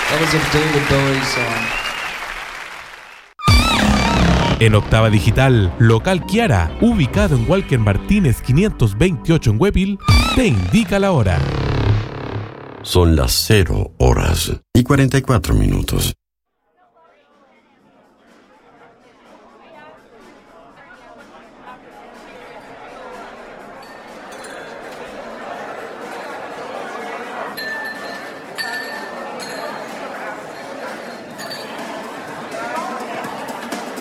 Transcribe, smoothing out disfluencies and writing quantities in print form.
That was a David Bowie song. En Octava Digital, Local Kiara, ubicado en Walker Martínez 528 en Huepil, te indica la hora. Son las 0 horas y 44 minutos.